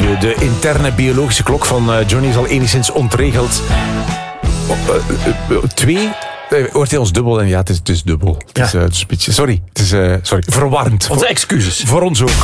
studio. De interne biologische klok van Johnny is al enigszins ontregeld. 2... Hoort hij ons dubbel? En ja, het is dubbel. Het is een beetje... Sorry, verwarrend. Onze excuses. Voor ons ook.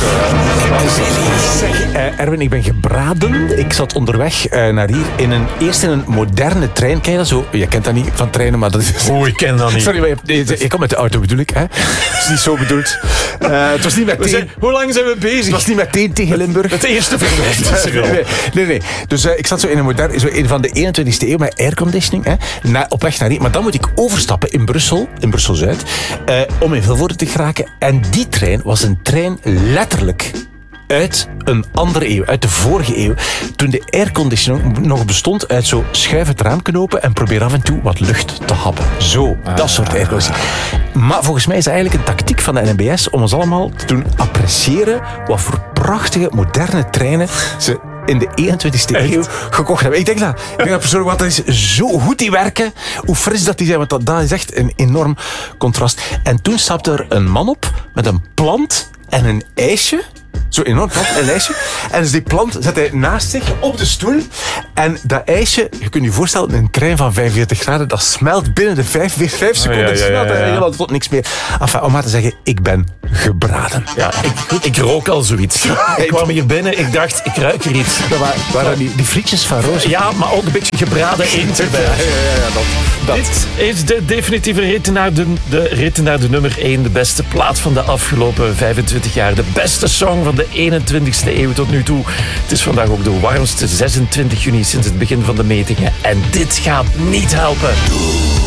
Erwin, ik ben gebraden. Ik zat onderweg naar hier eerst in een moderne trein. Ken je dat zo? Je kent dat niet van treinen, maar dat is... Ik ken dat niet. Sorry, maar je komt met de auto, bedoel ik. Hè? Het is niet zo bedoeld. Het was niet meteen... Hoe lang zijn we bezig? Het was niet meteen tegen Limburg. Het eerste verwijt. Nee. Dus ik zat zo in een van de 21ste eeuw met airconditioning. Op weg naar hier. Maar dan moet ik overstappen in Brussel-Zuid, om in Vilvoorde te geraken. En die trein was een trein letterlijk uit een andere eeuw, uit de vorige eeuw, toen de airconditioning nog bestond uit zo schuif het raam knopen en probeer af en toe wat lucht te happen. Zo, dat soort airconditioning. Maar volgens mij is dat eigenlijk een tactiek van de NMBS om ons allemaal te doen appreciëren wat voor prachtige, moderne treinen ze in de 21ste eeuw gekocht hebben. Ik denk dat persoonlijk, want dat is zo goed die werken, hoe fris dat die zijn, want dat is echt een enorm contrast. En toen stapte er een man op met een plant en een ijsje. Zo enorm plant en een ijsje. En dus die plant zet hij naast zich op de stoel. En dat ijsje, je kunt je voorstellen, een trein van 45 graden, dat smelt binnen de 5 seconden. Smelt helemaal tot niks meer. Enfin, om maar te zeggen, ik ben gebraden. Ja, ik rook al zoiets. Ik kwam hier binnen, ik dacht, ik ruik er iets. Dat waren die frietjes van Roos. Ja, maar ook een beetje gebraden eend erbij. Dat. Dit is de definitieve rit naar de nummer 1. De beste plaat van de afgelopen 25 jaar. De beste song van de 21ste eeuw tot nu toe. Het is vandaag ook de warmste 26 juni sinds het begin van de metingen. En dit gaat niet helpen.